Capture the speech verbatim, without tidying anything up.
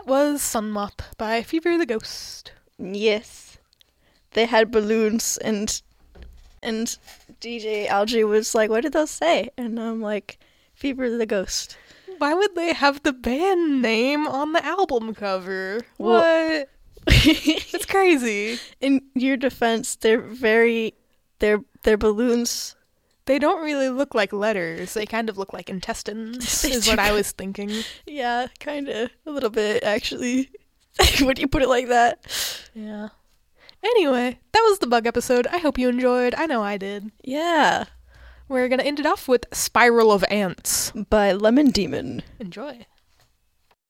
that was Sun Moth by Fever the Ghost. Yes. They had balloons, and and D J Algie was like, what did those say? And I'm like, Fever the Ghost. Why would they have the band name on the album cover? Well, what? It's crazy. In your defense, they're very, they're, they're balloons. They don't really look like letters. They kind of look like intestines, They is do. what I was thinking. Yeah, kind of. A little bit, actually. When you put it like that. Yeah. Anyway, that was the Bug episode. I hope you enjoyed. I know I did. Yeah. We're gonna end it off with Spiral of Ants. By Lemon Demon. Enjoy.